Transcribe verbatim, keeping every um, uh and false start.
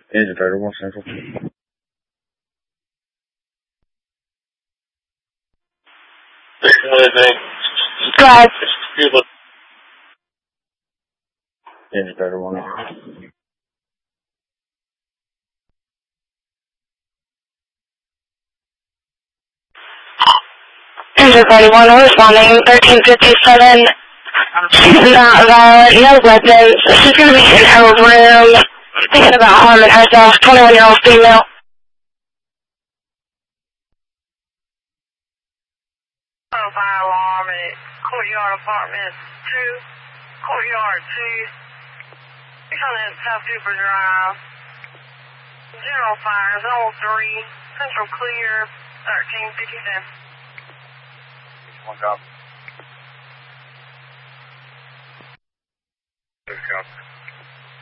Engine thirty-one Central. Drive. Engine thirty-one. Engine thirty-one, we're responding, thirteen fifty-seven. She's not violent, no weapons. She's going to be in her room, thinking about harming herself, twenty-one-year-old female. Fire alarm at Courtyard Apartment two, Courtyard two, six hundred South Cooper Drive, General Fire, Zone three, Central Clear, thirteen fifty-seven. One copy.